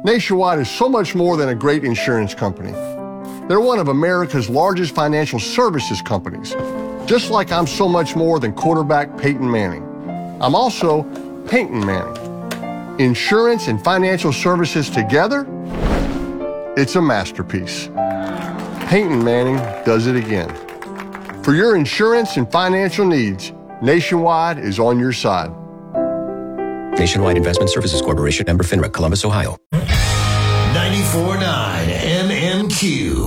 Nationwide is so much more than a great insurance company. They're one of America's largest financial services companies, just like I'm so much more than quarterback Peyton Manning. I'm also Peyton Manning. Insurance and financial services together, it's a masterpiece. Peyton Manning does it again. For your insurance and financial needs, Nationwide is on your side. Nationwide Investment Services Corporation, member FINRA, Columbus, Ohio. 94.9 MMQ.